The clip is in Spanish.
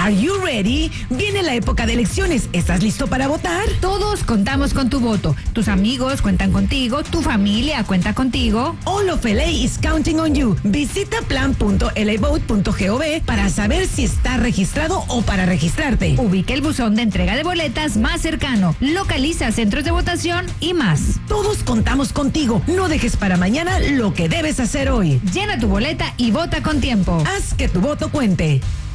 Are you ready? Viene la época de elecciones. ¿Estás listo para votar? Todos contamos con tu voto. Tus amigos cuentan contigo, tu familia cuenta contigo. All of LA is counting on you. Visita plan.lavote.gov para saber si estás registrado o para registrarte. Ubica el buzón de entrega de boletas más cercano. Localiza centros de votación y más. Todos contamos contigo. No dejes para mañana lo que debes hacer hoy. Llena tu boleta y vota con tiempo. Haz que tu voto cuente.